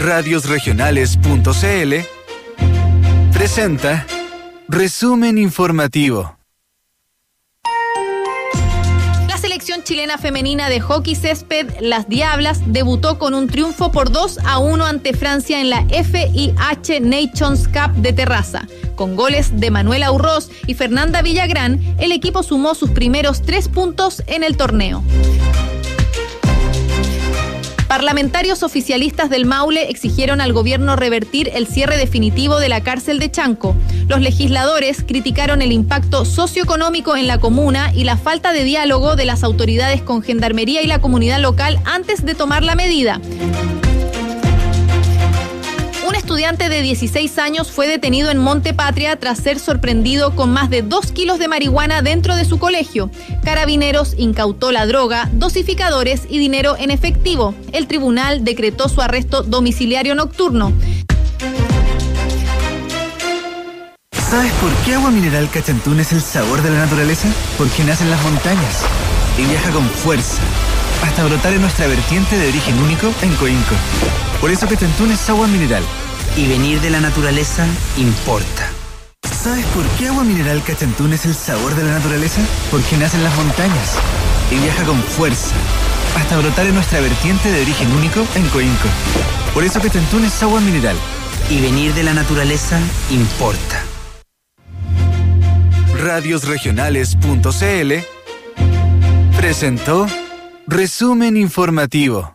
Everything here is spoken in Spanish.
Radiosregionales.cl presenta Resumen Informativo. La selección chilena femenina de hockey césped, las Diablas, debutó con un triunfo por 2-1 ante Francia en la FIH Nations Cup de Terraza. Con goles de Manuela Urroz y Fernanda Villagrán, el equipo sumó sus primeros 3 puntos en el torneo. Parlamentarios oficialistas del Maule exigieron al gobierno revertir el cierre definitivo de la cárcel de Chanco. Los legisladores criticaron el impacto socioeconómico en la comuna y la falta de diálogo de las autoridades con Gendarmería y la comunidad local antes de tomar la medida. Un estudiante de 16 años fue detenido en Monte Patria tras ser sorprendido con más de 2 kilos de marihuana dentro de su colegio. Carabineros incautó la droga, dosificadores y dinero en efectivo. El tribunal decretó su arresto domiciliario nocturno. ¿Sabes por qué agua mineral Cachantún es el sabor de la naturaleza? Porque nace en las montañas y viaja con fuerza hasta brotar en nuestra vertiente de origen único en Coinco. Por eso Cachantún es agua mineral. Y venir de la naturaleza importa. ¿Sabes por qué agua mineral Cachantún es el sabor de la naturaleza? Porque nace en las montañas y viaja con fuerza hasta brotar en nuestra vertiente de origen único en Coinco. Por eso Cachantún es agua mineral. Y venir de la naturaleza importa. Radiosregionales.cl presentó Resumen Informativo.